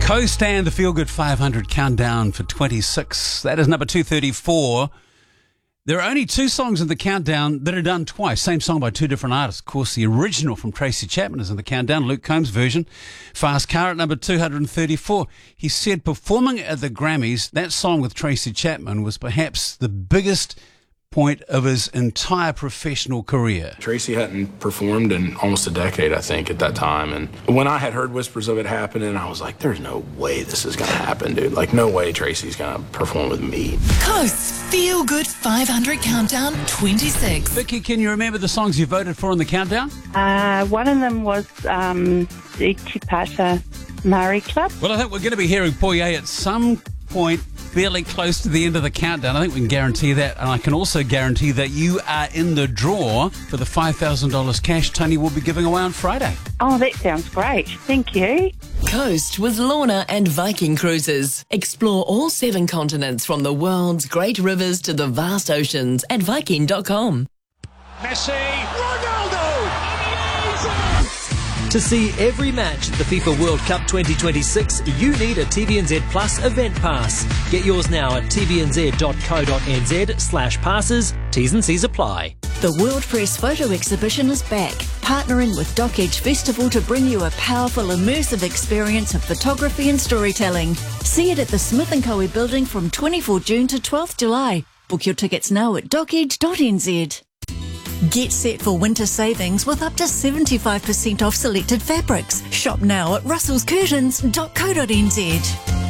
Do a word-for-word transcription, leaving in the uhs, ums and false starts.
Coast and the Feel Good five hundred countdown for twenty-six. That is number two thirty-four. There are only two songs in the countdown that are done twice. Same song by two different artists. Of course, the original from Tracy Chapman is in the countdown, Luke Combs' version. Fast Car at number two thirty-four. He said performing at the Grammys, that song with Tracy Chapman was perhaps the biggest point of his entire professional career. Tracy hadn't performed in almost a decade, I think, at that time. And when I had heard whispers of it happening, I was like, there's no way this is going to happen, dude. Like, no way Tracy's going to perform with me. Coast's Feel Good five hundred Countdown twenty-six. Vicky, can you remember the songs you voted for in the countdown? Uh, one of them was um, the Chipata Murray Club. Well, I think we're going to be hearing Poye at some point fairly close to the end of the countdown. I think we can guarantee that. And I can also guarantee that you are in the draw for the five thousand dollars cash Tony will be giving away on Friday. Oh, that sounds great. Thank you. Coast with Lorna and Viking Cruises. Explore all seven continents from the world's great rivers to the vast oceans at Viking dot com. Messi, Ronaldo! To see every match at the FIFA World Cup twenty twenty-six, you need a T V N Z Plus event pass. Get yours now at t v n z dot co dot n z slash passes. T's and C's apply. The World Press Photo Exhibition is back, partnering with Doc Edge Festival to bring you a powerful, immersive experience of photography and storytelling. See it at the Smith and Co. building from twenty-fourth June to twelfth July. Book your tickets now at doc edge dot n z. Get set for winter savings with up to seventy-five percent off selected fabrics. Shop now at russells curtains dot co dot n z.